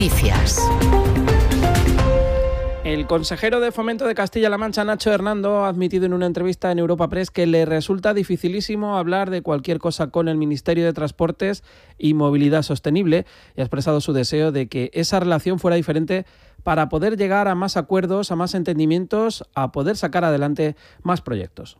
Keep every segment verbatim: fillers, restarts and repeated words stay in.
Noticias. El consejero de Fomento de Castilla-La Mancha, Nacho Hernando, ha admitido en una entrevista en Europa Press que le resulta dificilísimo hablar de cualquier cosa con el Ministerio de Transportes y Movilidad Sostenible y ha expresado su deseo de que esa relación fuera diferente para poder llegar a más acuerdos, a más entendimientos, a poder sacar adelante más proyectos.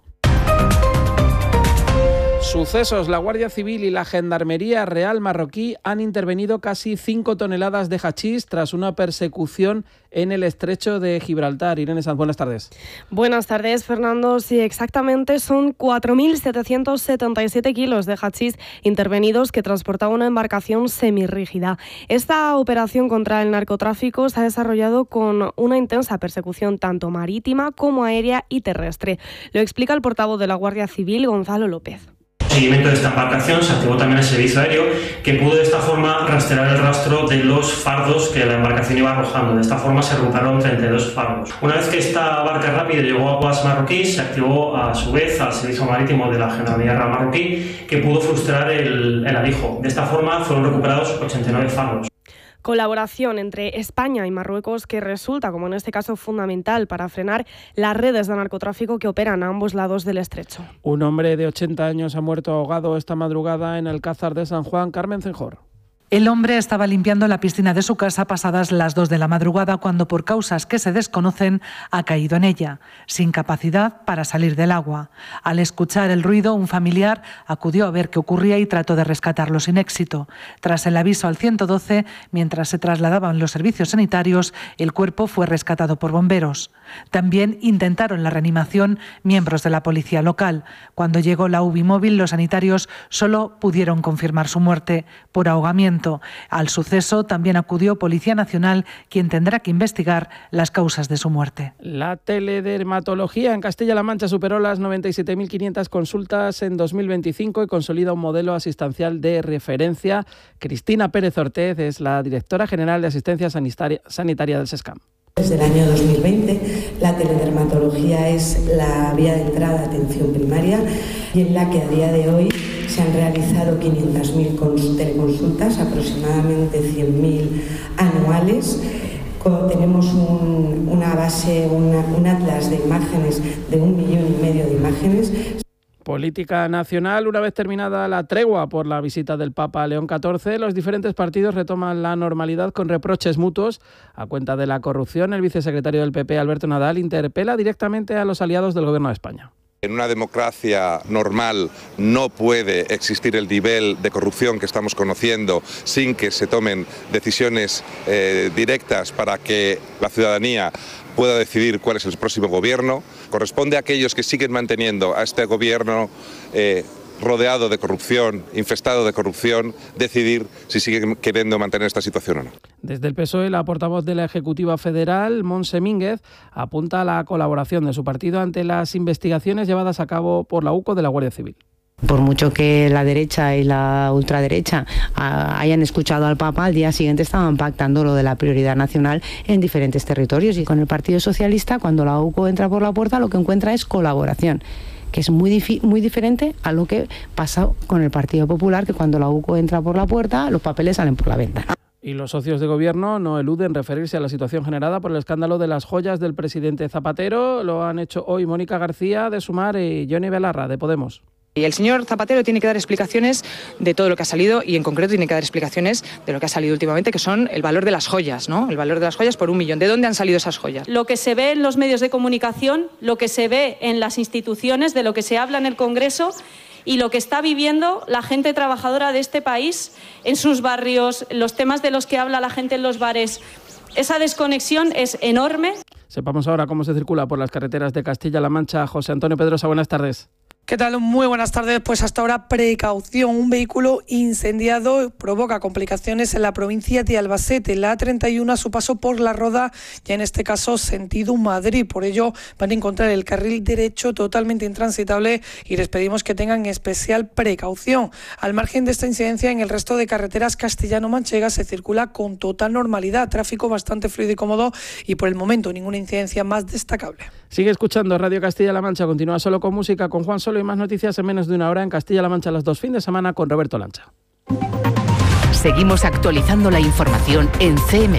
Sucesos. La Guardia Civil y la Gendarmería Real marroquí han intervenido casi cinco toneladas de hachís tras una persecución en el estrecho de Gibraltar. Irene Sanz, buenas tardes. Buenas tardes, Fernando. Sí, exactamente son cuatro mil setecientos setenta y siete kilos de hachís intervenidos que transportaba una embarcación semirrígida. Esta operación contra el narcotráfico se ha desarrollado con una intensa persecución tanto marítima como aérea y terrestre. Lo explica el portavoz de la Guardia Civil, Gonzalo López. Seguimiento de esta embarcación se activó también el servicio aéreo, que pudo de esta forma rastrear el rastro de los fardos que la embarcación iba arrojando. De esta forma se recuperaron treinta y dos fardos. Una vez que esta barca rápida llegó a aguas marroquíes, se activó a su vez al servicio marítimo de la Gendarmería Real marroquí, que pudo frustrar el, el alijo. De esta forma fueron recuperados ochenta y nueve fardos. Colaboración entre España y Marruecos que resulta, como en este caso, fundamental para frenar las redes de narcotráfico que operan a ambos lados del estrecho. Un hombre de ochenta años ha muerto ahogado esta madrugada en Alcázar de San Juan. Carmen Cenjor. El hombre estaba limpiando la piscina de su casa pasadas las dos de la madrugada cuando, por causas que se desconocen, ha caído en ella, sin capacidad para salir del agua. Al escuchar el ruido, un familiar acudió a ver qué ocurría y trató de rescatarlo sin éxito. Tras el aviso al ciento doce, mientras se trasladaban los servicios sanitarios, el cuerpo fue rescatado por bomberos. También intentaron la reanimación miembros de la policía local. Cuando llegó la U B I móvil, los sanitarios solo pudieron confirmar su muerte por ahogamiento. Al suceso también acudió Policía Nacional, quien tendrá que investigar las causas de su muerte. La teledermatología en Castilla-La Mancha superó las noventa y siete mil quinientas consultas en dos mil veinticinco y consolida un modelo asistencial de referencia. Cristina Pérez Ortez es la directora general de Asistencia Sanitaria del SESCAM. Desde el año dos mil veinte, la teledermatología es la vía de entrada de atención primaria y en la que a día de hoy se han realizado quinientas mil teleconsultas, aproximadamente cien mil anuales. Tenemos un, una base, una, un atlas de imágenes de un millón y medio de imágenes. Política nacional. Una vez terminada la tregua por la visita del Papa León catorce, los diferentes partidos retoman la normalidad con reproches mutuos a cuenta de la corrupción. El vicesecretario del P P, Alberto Nadal, interpela directamente a los aliados del Gobierno de España. En una democracia normal no puede existir el nivel de corrupción que estamos conociendo sin que se tomen decisiones eh, directas para que la ciudadanía pueda decidir cuál es el próximo gobierno. Corresponde a aquellos que siguen manteniendo a este gobierno eh, rodeado de corrupción, infestado de corrupción, decidir si siguen queriendo mantener esta situación o no. Desde el P S O E, la portavoz de la Ejecutiva Federal, Montse Mínguez, apunta a la colaboración de su partido ante las investigaciones llevadas a cabo por la U C O de la Guardia Civil. Por mucho que la derecha y la ultraderecha hayan escuchado al Papa, al día siguiente estaban pactando lo de la prioridad nacional en diferentes territorios. Y con el Partido Socialista, cuando la U C O entra por la puerta, lo que encuentra es colaboración, que es muy, difi- muy diferente a lo que pasa con el Partido Popular, que cuando la U C O entra por la puerta, los papeles salen por la ventana. Y los socios de gobierno no eluden referirse a la situación generada por el escándalo de las joyas del presidente Zapatero. Lo han hecho hoy Mónica García de Sumar y Yone Belarra de Podemos. Y el señor Zapatero tiene que dar explicaciones de todo lo que ha salido y en concreto tiene que dar explicaciones de lo que ha salido últimamente, que son el valor de las joyas, ¿no? El valor de las joyas por un millón. ¿De dónde han salido esas joyas? Lo que se ve en los medios de comunicación, lo que se ve en las instituciones, de lo que se habla en el Congreso y lo que está viviendo la gente trabajadora de este país en sus barrios, los temas de los que habla la gente en los bares. Esa desconexión es enorme. Sepamos ahora cómo se circula por las carreteras de Castilla-La Mancha. José Antonio Pedrosa, buenas tardes. ¿Qué tal? Muy buenas tardes. Pues hasta ahora precaución. Un vehículo incendiado provoca complicaciones en la provincia de Albacete. La A treinta y uno a su paso por La Roda, ya en este caso sentido Madrid. Por ello van a encontrar el carril derecho totalmente intransitable y les pedimos que tengan especial precaución. Al margen de esta incidencia, en el resto de carreteras castellano-manchegas se circula con total normalidad. Tráfico bastante fluido y cómodo y por el momento ninguna incidencia más destacable. Sigue escuchando Radio Castilla-La Mancha. Continúa Solo con Música con Juan Solo y más noticias en menos de una hora en Castilla-La Mancha los dos fines de semana con Roberto Lancha. Seguimos actualizando la información en C M